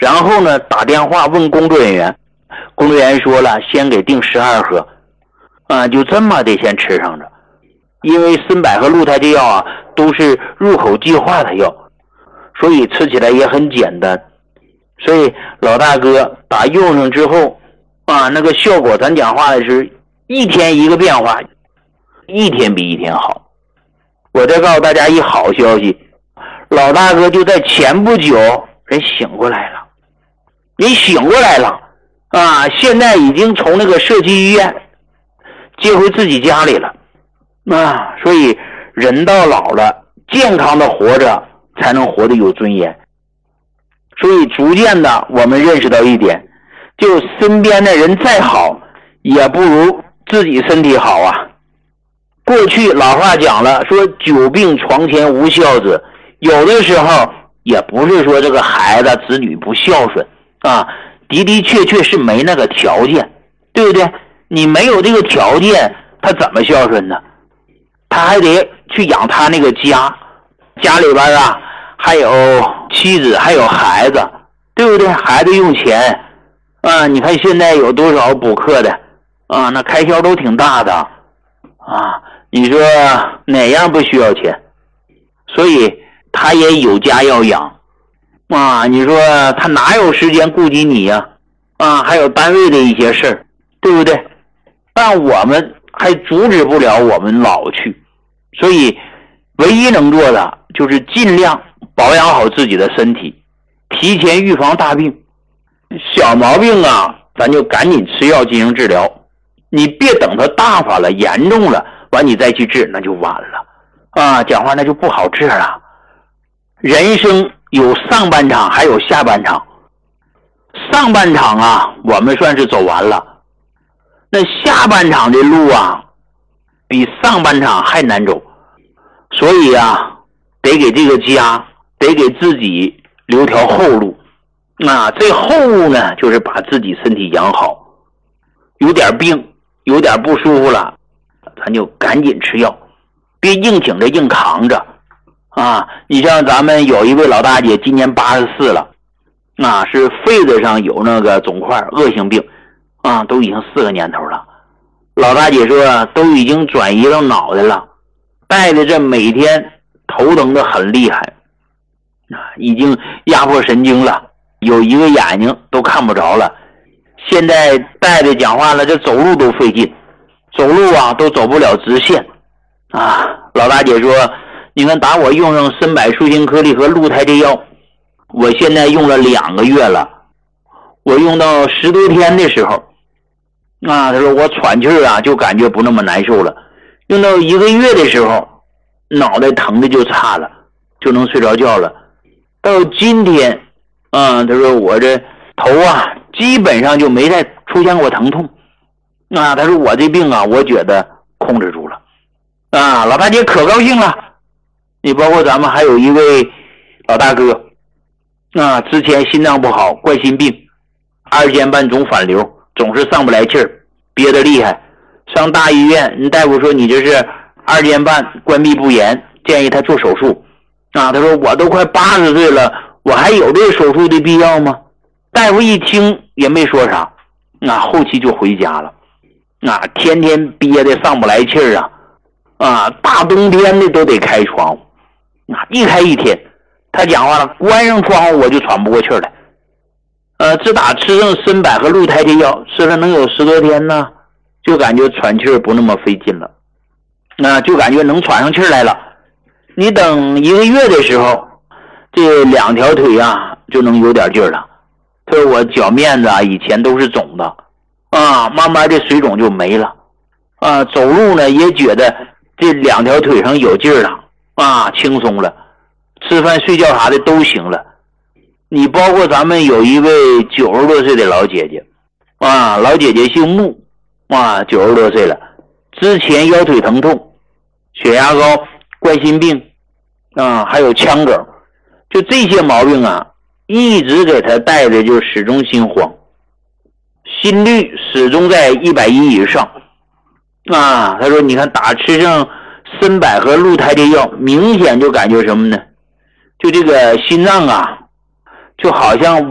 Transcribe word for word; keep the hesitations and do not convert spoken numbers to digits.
然后呢打电话问工作人员，工作人员说了先给订十二盒啊，就这么得先吃上着。因为参柏和鹿胎这药啊都是入口即化的药，所以吃起来也很简单。所以老大哥打用上之后啊，那个效果咱讲话的是一天一个变化，一天比一天好。我再告诉大家一好消息，老大哥就在前不久人醒过来了，人醒过来了啊！现在已经从那个社区医院接回自己家里了啊！所以人到老了，健康的活着才能活得有尊严。所以逐渐的我们认识到一点，就身边的人再好也不如自己身体好啊。过去老话讲了，说久病床前无孝子，有的时候也不是说这个孩子子女不孝顺啊，的的确确是没那个条件，对不对？你没有这个条件，他怎么孝顺呢？他还得去养他那个家，家里边啊还有妻子还有孩子，对不对？孩子用钱啊，你看现在有多少补课的啊，那开销都挺大的啊，你说哪样不需要钱？所以他也有家要养啊，你说他哪有时间顾及你呀？啊，还有单位的一些事儿，对不对？但我们还阻止不了我们老去，所以唯一能做的就是尽量保养好自己的身体，提前预防大病。小毛病啊咱就赶紧吃药进行治疗，你别等它大发了严重了完你再去治，那就晚了啊，讲话那就不好治了。人生有上半场还有下半场，上半场啊我们算是走完了，那下半场的路啊比上半场还难走。所以啊得给这个家得给自己留条后路啊，这后路呢就是把自己身体养好，有点病有点不舒服了咱就赶紧吃药，别硬挺着硬扛着啊！你像咱们有一位老大姐今年八十四了啊，是肺子上有那个肿块恶性病啊，都已经四个年头了。老大姐说都已经转移到脑袋了，带着这每天头疼的很厉害啊，已经压迫神经了，有一个眼睛都看不着了，现在带着讲话了，这走路都费劲，走路啊都走不了直线啊。老大姐说你看打我用上参柏舒心颗粒和鹿胎这药，我现在用了两个月了，我用到十多天的时候啊，他说我喘气儿啊就感觉不那么难受了，用到一个月的时候脑袋疼的就差了，就能睡着觉了。到今天啊，他说我这头啊基本上就没再出现过疼痛啊，他说我这病啊我觉得控制住了啊。老大姐可高兴了。你包括咱们还有一位老大哥啊，之前心脏不好冠心病，二尖瓣总反流，总是上不来气儿，憋得厉害，上大医院人大夫说你这是二尖瓣关闭不严，建议他做手术啊。他说我都快八十岁了，我还有这个手术的必要吗？大夫一听也没说啥，那、啊、后期就回家了啊，天天憋得上不来气儿啊啊，大冬天的都得开窗户啊，一开一天，他讲话了，关上窗户我就喘不过气来。呃，自打吃上参柏和鹿胎这药，吃了能有十多天呢，就感觉喘气不那么费劲了，那、呃、就感觉能喘上气来了。你等一个月的时候，这两条腿啊就能有点劲了。他说我脚面子啊以前都是肿的啊，慢慢这水肿就没了啊，走路呢也觉得这两条腿上有劲了啊，轻松了，吃饭睡觉啥的都行了。你包括咱们有一位九十多岁的老姐姐啊，老姐姐姓穆啊，九十多岁了，之前腰腿疼痛、血压高、冠心病啊，还有腔梗，就这些毛病啊一直给她带的就始终心慌，心率始终在一百一以上啊。她说你看打吃上参柏和鹿胎这药，明显就感觉什么呢？就这个心脏啊，就好像